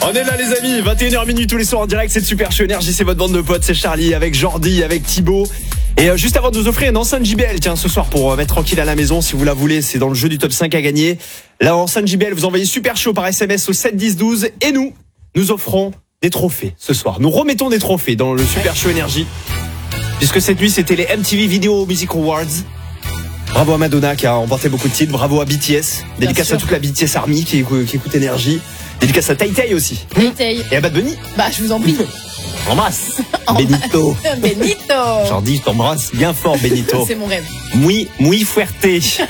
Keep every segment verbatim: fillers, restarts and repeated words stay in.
On est là les amis, vingt et une heures minuit tous les soirs en direct, c'est le Super Show Énergie, c'est votre bande de potes, c'est Charlie avec Jordi, avec Thibaut. Et euh, juste avant de nous offrir une enceinte J B L, tiens ce soir pour euh, mettre tranquille à la maison si vous la voulez, c'est dans le jeu du top cinq à gagner. La enceinte J B L, vous envoyez Super Show par S M S au sept dix douze et nous, nous offrons des trophées ce soir. Nous remettons des trophées dans le Super Show Énergie. Puisque cette nuit c'était les M T V Video Music Awards. Bravo à Madonna qui a remporté beaucoup de titres, bravo à B T S, dédicace à toute la B T S Army qui, qui écoute Énergie. Dédicace à Tai Tai aussi. Tai Tai. Et à Bad Bunny. Bah, je vous en prie. Embrasse. Benito. Benito. Jordi, je t'embrasse bien fort, Benito. C'est mon rêve. Muy, muy fuerte.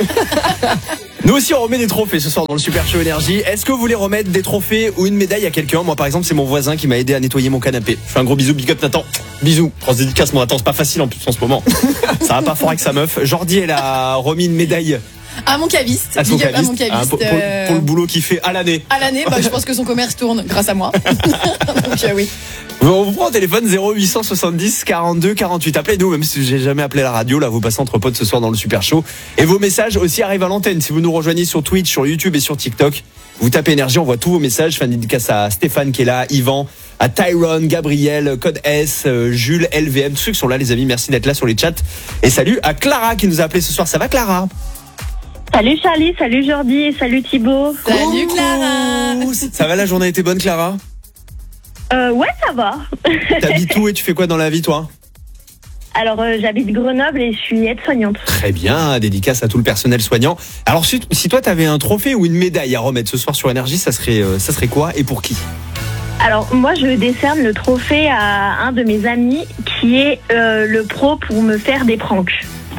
Nous aussi, on remet des trophées ce soir dans le Super Show Énergie. Est-ce que vous voulez remettre des trophées ou une médaille à quelqu'un? Moi, par exemple, c'est mon voisin qui m'a aidé à nettoyer mon canapé. Je fais un gros bisou, big up Nathan. Bisous. Grosse dédicace, mon Nathan, c'est pas facile en plus en ce moment. Ça va pas fort avec sa meuf. Jordi, elle a remis une médaille. À mon caviste. À, son Big up caviste. à mon caviste. Ah, pour, pour, euh... pour le boulot qu'il fait à l'année. À l'année, bah, je pense que son commerce tourne grâce à moi. Donc, euh, oui. On vous prend au téléphone zéro huit cent soixante-dix quarante-deux quarante-huit. Appelez-nous, même si j'ai jamais appelé la radio. Là, vous passez entre potes ce soir dans le Super Show. Et vos messages aussi arrivent à l'antenne. Si vous nous rejoignez sur Twitch, sur YouTube et sur TikTok, vous tapez Énergie, on voit tous vos messages. Je fais une dédicace à Stéphane qui est là, Yvan, à Tyrone, Gabriel, Code S, Jules, L V M. Tous ceux qui sont là, les amis, merci d'être là sur les chats. Et salut à Clara qui nous a appelé ce soir. Ça va, Clara? Salut Charlie, salut Jordi et salut Thibaut. Salut Clara. Ça va, la journée a été bonne, Clara? Euh, ouais, ça va. T'habites où et tu fais quoi dans la vie, toi? Alors, euh, j'habite Grenoble et je suis aide-soignante. Très bien, dédicace à tout le personnel soignant. Alors, si, si toi, t'avais un trophée ou une médaille à remettre ce soir sur Énergie, ça serait, euh, ça serait quoi et pour qui? Alors, moi, je décerne le trophée à un de mes amis qui est euh, le pro pour me faire des pranks.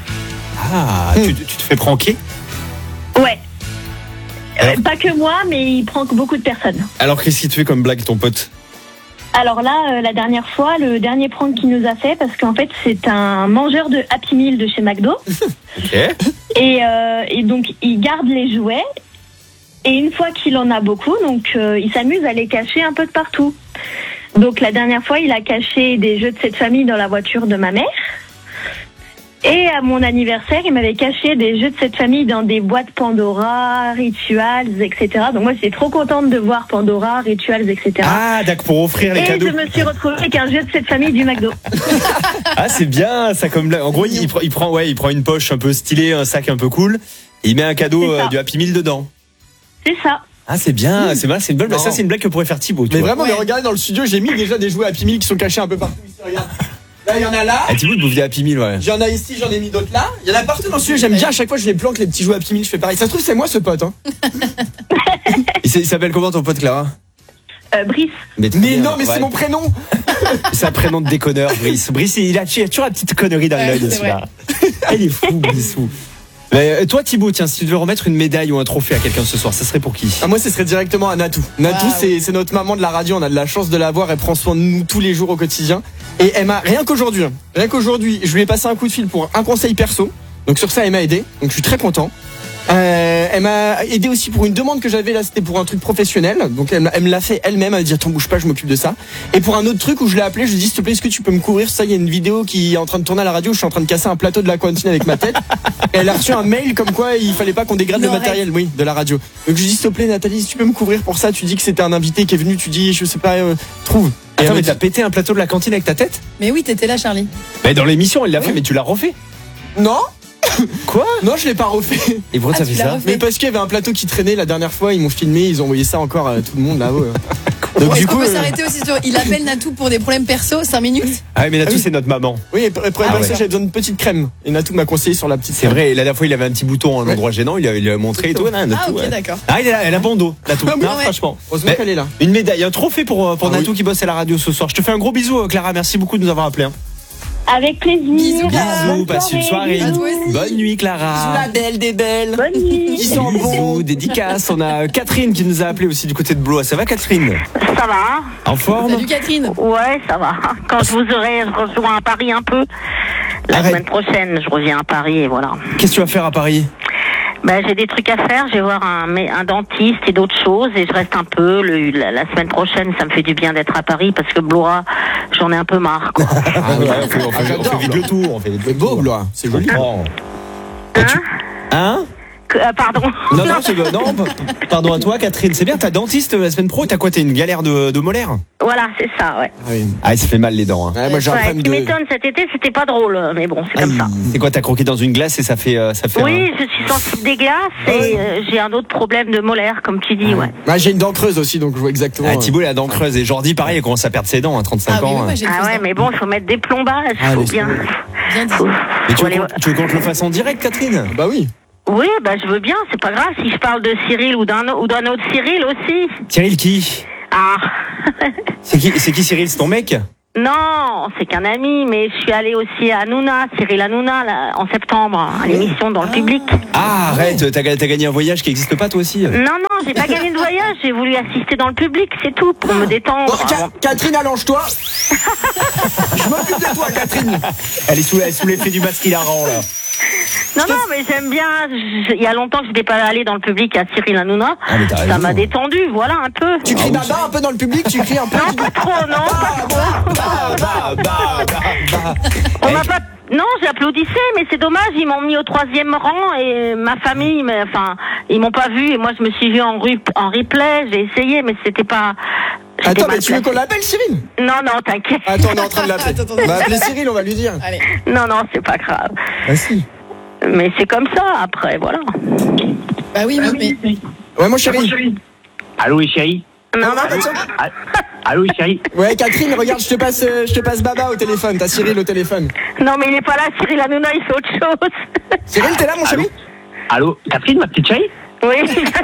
Ah, mmh. tu, tu te fais pranker? Ouais. Euh, pas que moi, mais il prank beaucoup de personnes. Alors, qu'est-ce qu'il te fait comme blague, ton pote? Alors là, euh, la dernière fois, le dernier prank qu'il nous a fait, parce qu'en fait, c'est un mangeur de Happy Meal de chez McDo. Ok. Et, euh, et donc, il garde les jouets. Et une fois qu'il en a beaucoup, donc euh, il s'amuse à les cacher un peu de partout. Donc la dernière fois, il a caché des jeux de cette famille dans la voiture de ma mère. Et à mon anniversaire, il m'avait caché des jeux de cette famille dans des boîtes Pandora, Rituals, et cetera. Donc moi, j'étais trop contente de voir Pandora, Rituals, et cetera. Ah, d'accord, pour offrir les et cadeaux. Et je me suis retrouvée avec un jeu de cette famille du McDo. Ah, c'est bien, ça comme blague. En gros, il, il prend, ouais, il prend une poche un peu stylée, un sac un peu cool, et il met un cadeau euh, du Happy Meal dedans. C'est ça. Ah, c'est bien, mmh. c'est bien, c'est une bonne blague. Ça, c'est une blague que pourrait faire Thibaut. Mais vois. vraiment, ouais. mais regardez dans le studio, j'ai mis déjà des jouets Happy Meal qui sont cachés un peu partout. Ici, regarde. Là, il y en a là. Ah, Thibaut, il bouffe des Happy Meal, ouais. J'en ai ici, j'en ai mis d'autres là. Il y en a partout dans le studio. J'aime bien à chaque fois, je les planque les petits jouets Happy Meal. Je fais pareil. Ça se trouve, c'est moi ce pote. Hein. il s'appelle comment ton pote, Clara? Euh, Brice. Mais, mais bien, non, mais ouais. c'est mon prénom. C'est un prénom de déconneur, Brice. Brice, il a, il a toujours la petite connerie dans l'œil ouais, aussi là. Il est fou, Brissou. Mais toi, Thibaut, tiens, si tu devais remettre une médaille ou un trophée à quelqu'un ce soir, ça serait pour qui? Ah, moi, ce serait directement à Natou. Natou, wow. c'est, c'est notre maman de la radio. On a de la chance de la voir. Elle prend soin de nous tous les jours au quotidien. Et elle m'a, rien qu'aujourd'hui, hein, rien qu'aujourd'hui, je lui ai passé un coup de fil pour un conseil perso. Donc sur ça, elle m'a aidé. Donc je suis très content. Euh, elle m'a aidé aussi pour une demande que j'avais là, c'était pour un truc professionnel. Donc elle, elle me l'a fait elle-même. Elle m'a dit attends, bouge pas, je m'occupe de ça. Et pour un autre truc où je l'ai appelé, je lui ai dit s'il te plaît, est-ce que tu peux me couvrir ça? Il y a une vidéo qui est en train de tourner à la radio. Je suis en train de casser un plateau de la cantine avec ma tête. Et elle a reçu un mail comme quoi il fallait pas qu'on dégrade non, le matériel, oui, de la radio. Donc je lui ai dit s'il te plaît, Nathalie, si tu peux me couvrir pour ça. Tu dis que c'était un invité qui est venu. Tu dis je sais pas, euh, trouve. Et attends, mais t'as pété un plateau de la cantine avec ta tête? Mais oui, t'étais là, Charlie. Mais dans l'émission, il l'a oui. fait, mais tu l'as refait? Non. Quoi? Non, je l'ai pas refait. Et pourquoi ah, t'as fait ça? Mais parce qu'il y avait un plateau qui traînait la dernière fois, ils m'ont filmé, ils ont envoyé ça encore à tout le monde là-haut. Donc bon, du coup, on peut euh... s'arrêter aussi sur. Il appelle Natou pour des problèmes perso, cinq minutes. Ah oui, mais Natou, ah oui. c'est notre maman. Oui, pour problème ah, perso, ouais. j'avais besoin d'une petite crème. Et Natou m'a conseillé sur la petite. C'est vrai, la dernière fois, il avait un petit bouton à un endroit ouais. gênant, il a, il a montré et tout. Ah, Natou, ok, ouais. d'accord. Ah, il a, elle a bon dos, Natou. Ah, non, ouais. franchement. Heureusement qu'elle est là. Une médaille, un trophée pour, pour ah, Natou oui. qui bosse à la radio ce soir. Je te fais un gros bisou, Clara. Merci beaucoup de nous avoir appelés. Hein. Avec plaisir. Bisous, bisous, passe une soirée. Bonne nuit, Clara. Bisous, la belle des belles. Bonne nuit. Bisous, bisous, dédicace. On a Catherine qui nous a appelé aussi du côté de Blois. Ça va, Catherine? Ça va. En forme? Salut, Catherine. Ouais, ça va. Quand je vous aurai, je rejoins à Paris un peu. La Arrête. semaine prochaine, je reviens à Paris et voilà. Qu'est-ce que tu vas faire à Paris? Ben, j'ai des trucs à faire, je vais voir un, un dentiste et d'autres choses et je reste un peu. Le, la, la semaine prochaine, ça me fait du bien d'être à Paris parce que Blois, j'en ai un peu marre. Quoi. Ah, ouais, on, fait, on, fait, on fait vite le tour. On fait c'est beau, Blois, c'est joli. Hein, hein, hein Euh, pardon. Non, non, c'est, non, pardon à toi, Catherine. C'est bien, t'as dentiste la semaine pro. T'as quoi? T'as une galère de, de molaire? Voilà, c'est ça, ouais. Ah, ça fait mal les dents. Hein. Ouais, moi j'ai un Ouais, problème ce qui de. m'étonne cet été, c'était pas drôle, mais bon, c'est Ah, comme ça. c'est quoi? T'as croqué dans une glace et ça fait, euh, ça fait. Oui, un... je suis sensible des glaces et euh, j'ai un autre problème de molaire, comme tu dis, ouais. Ouais, j'ai une dent creuse aussi, donc je vois exactement. Ah, Thibaut, il a la dent creuse. Et Jordi, pareil, il commence à perdre ses dents à trente-cinq Ah oui, ans. oui, moi, j'ai une Ah fausse ouais, dent. mais bon, il faut mettre des plombages, Ah, faut mais bien. Bien dit. faut- Mais tu faut veux, aller- qu'on, tu veux qu'on te le fasse en direct, Catherine? Bah oui. Oui, bah je veux bien, c'est pas grave si je parle de Cyril ou d'un ou d'un autre Cyril aussi. Cyril qui? Ah. C'est qui, c'est qui Cyril? C'est ton mec? Non, c'est qu'un ami, mais je suis allée aussi à Hanouna, Cyril Hanouna, là, en septembre, à l'émission dans le public. Ah, arrête, t'as, t'as gagné un voyage qui n'existe pas toi aussi? Non, non, j'ai pas gagné de voyage, j'ai voulu assister dans le public, c'est tout, pour me détendre. Bon, Ca- Catherine, allonge-toi. Je m'occupe de toi, Catherine. Elle est sous, elle est sous l'effet du masque hilarant, là. Non, non, mais j'aime bien. Je- Il y a longtemps que j'étais pas allée dans le public à Cyril Hanouna. Ah, mais t'as Ça raison. m'a détendu, voilà un peu. Tu cries baba un peu dans le public, tu cries un peu. Non, tu- pas trop, non, pas trop. Bah, bah, bah, bah, bah. On m'a pas. Non, j'applaudissais, mais c'est dommage, ils m'ont mis au troisième rang et ma famille, mais enfin, ils m'ont pas vu et moi je me suis vue en, rup- en replay, j'ai essayé, mais c'était pas. j'étais Attends, mal mais tu veux placée. qu'on l'appelle Cyril? Non, non, t'inquiète. Attends, on est en train de l'appeler. Attends, attends, On va attends. appeler Cyril, on va lui dire. Allez. Non, non, c'est pas grave. Ah si. Mais c'est comme ça après, voilà. Bah oui, oui, mais. Ouais, mon chéri. Allô, et chérie? Non, non, Ah, tiens. Ah, Allô, et chérie? Ouais, Catherine, regarde, je te passe, euh, je te passe baba au téléphone. T'as Cyril au téléphone. non, mais il est pas là, Cyril Hanouna, il fait autre chose. Cyril, t'es là, mon chéri? Allô, Catherine, ma petite chérie? Oui. En plus,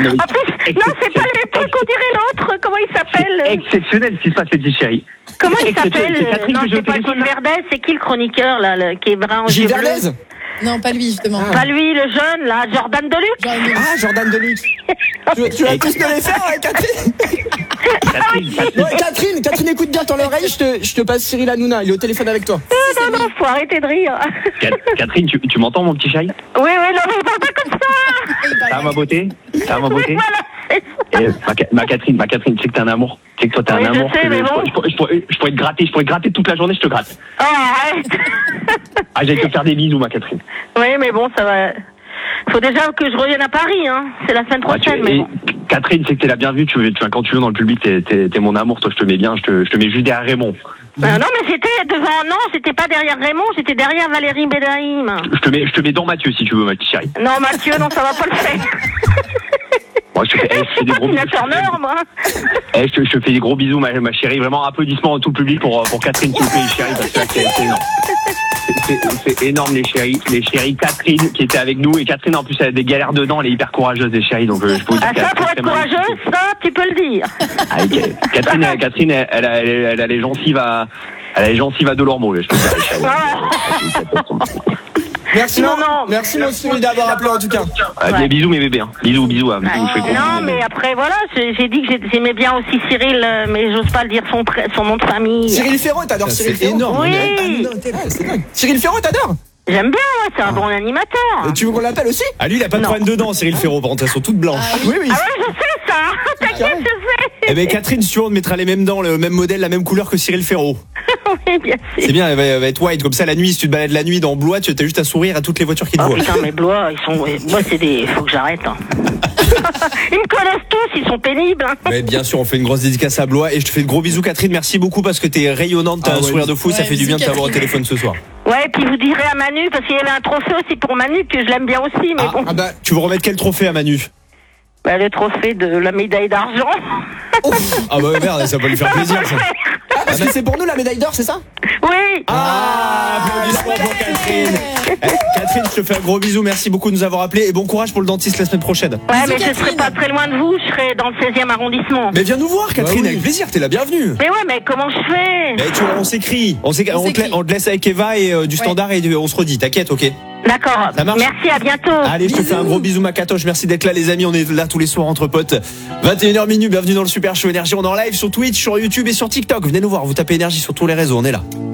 non, c'est pas le même truc, on dirait l'autre. Comment il s'appelle? Exceptionnel ce qui se passe, petite chérie. Comment il Exceptionnel. s'appelle? C'est Catherine Non, que j'ai au c'est pas téléphone, Gilles là. Verdez, c'est qui le chroniqueur, là, le- qui est brun aux Gilles yeux bleus? Verdez? Non, pas lui, justement. Pas lui, le jeune, là, Jordan Deluxe. Genre, il me- Ah, Jordan Deluxe. Tu, tu vas tous me les faire, ouais, Catherine? Catherine, Catherine. Ouais, Catherine, Catherine, écoute bien dans l'oreille, je te, je te passe Cyril Hanouna, il est au téléphone avec toi. Non, non, faut arrêter de rire. Cat- Catherine, tu, tu m'entends, mon petit chéri? Oui, oui, non, mais parle pas comme ça. il parle Ça va, ma beauté? Ça va, ma Oui, beauté? voilà, c'est ça. Eh, ma, Ca- ma Catherine, ma Catherine, tu sais que t'es un amour. Tu sais que toi, t'es Oui, un je amour. sais, que mais je, bon. je pourrais- je pourrais- je pourrais te gratter, je pourrais te gratter toute la journée, je te gratte. Oh, arrête. Ah, j'allais te faire des bisous, ma Catherine. Oui, mais bon, ça va. Faut déjà que je revienne à Paris, hein. C'est la semaine Ah, tu- prochaine, mais et bon. Catherine, c'est que t'es la bienvenue. Tu, tu, quand tu veux dans le public, t'es, t'es, t'es mon amour. Toi, je te mets bien. Je te, je te mets juste derrière Raymond. Euh, non, mais j'étais devant. Non, j'étais pas derrière Raymond, j'étais derrière Valérie Bédaïm. Je te mets, je te mets dans Mathieu si tu veux, ma petite chérie. Non, Mathieu, non, ça va pas le faire. Moi, je te fais, eh, je te fais des C'est gros pas bisous. Tina Turner, moi. Eh, je, te, je te fais des gros bisous, ma, ma chérie. Vraiment, applaudissements à tout le public pour, pour Catherine, s'il vous plaît, les chéris, parce que là, c'est, c'est énorme. C'est, c'est, c'est énorme, les chéris. Les chéris, Catherine, qui était avec nous. Et Catherine, en plus, elle a des galères dedans. Elle est hyper courageuse, les chéris. Donc, euh, je peux vous dire Ah, qu'elle ça, est pour être extrêmement courageuse, ça, tu peux le dire. Ah, ok. Catherine, elle- Catherine, elle, elle, a, elle, elle a les gencives à, elle a les gencives à Delormeau, je peux dire, les chéris. Merci, Non, mon, non. merci, mon Cyril, d'avoir appelé en tout cas. Ah, Ouais. des bisous, mes bébés. Hein. Bisous, bisous. Hein. Bisous, je fais gros Non, bisous. mais après, voilà, j'ai j'ai dit que j'ai- j'aimais bien aussi Cyril, euh, mais j'ose pas le dire son, pré- son nom de famille. Cyril Ferraud, t'adores Ça, Cyril c'est Ferraud? énorme. Oui. Ah, non, non, t'es- c'est dingue. Cyril Ferraud, t'adores? J'aime bien, ouais, c'est un bon animateur. Et tu veux qu'on l'appelle aussi? Ah, lui, il a pas de Non. problème dedans, Cyril Ferraud. Par contre, elles sont toutes blanches. Oui, oui. Ah ouais, je sais ça. T'inquiète, je sais. Eh ben, Catherine, si tu veux, on te mettra les mêmes dents, le même modèle, la même couleur que Cyril Ferraud. Oui, bien sûr. C'est bien, elle va, elle va être white. Comme ça, la nuit, si tu te balades la nuit dans Blois, tu as juste à sourire à toutes les voitures qui te Oh voient. putain, mes blois, ils sont. Moi, c'est des. Faut que j'arrête. Hein. Ils me connaissent tous, ils sont pénibles. Hein. Mais bien sûr, on fait une grosse dédicace à Blois et je te fais de gros bisous, Catherine. Merci beaucoup parce que t'es rayonnante, t'as Ah un ouais. sourire de fou, ça Ouais, fait du bien de bisous, t'avoir au Catherine. téléphone ce soir. Ouais, et puis vous direz à Manu, parce qu'il y avait un trophée aussi pour Manu, que je l'aime bien aussi, mais Ah. bon. Ah bah, Tu veux remettre quel trophée à Manu? Bah, le trophée de la médaille d'argent. Ah bah merde, ça va lui faire plaisir ça. ah, parce que c'est pour nous la médaille d'or, c'est ça? Oui. Ah, applaudissements pour Catherine. Eh, Catherine, je te fais un gros bisou, merci beaucoup de nous avoir appelés et bon courage pour le dentiste la semaine prochaine. Ouais, Bisous, mais je serai Catherine. pas très loin de vous, je serai dans le seizième arrondissement. Mais viens nous voir, Catherine, Bah oui. avec plaisir, t'es la bienvenue. Mais ouais, mais comment je fais? Eh, tu vois, on s'écrit, on, s'écrit- On on te, s'écrit. la- on te laisse avec Eva et euh, du standard et de- on se redit, t'inquiète, ok? D'accord. Ça marche. Merci, à bientôt. Allez, je te Bisous. fais un gros bisou, ma catoche. Merci d'être là, les amis. On est là tous les soirs entre potes. vingt et une heures minutes. Bienvenue dans le Super Show Énergie. On est en live sur Twitch, sur YouTube et sur TikTok. Venez nous voir. Vous tapez Énergie sur tous les réseaux. On est là.